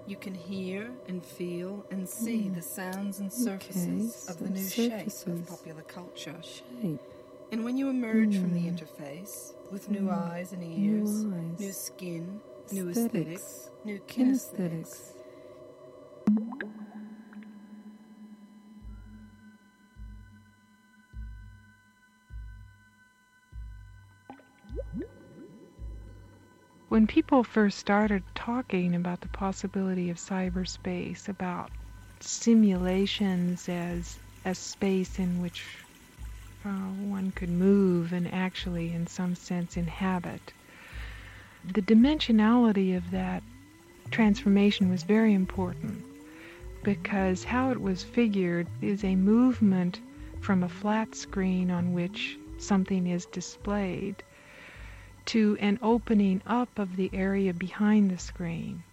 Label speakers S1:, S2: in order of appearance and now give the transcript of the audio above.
S1: You can hear and feel and see the sounds and surfaces of the new shape of popular culture. And when you emerge from the interface with new eyes and ears, new skin, new aesthetics, new kinesthetics.
S2: When people first started talking about the possibility of cyberspace, about simulations as a space in which one could move and actually, in some sense, inhabit, the dimensionality of that transformation was very important, because how it was figured is a movement from a flat screen on which something is displayed to an opening up of the area behind the screen.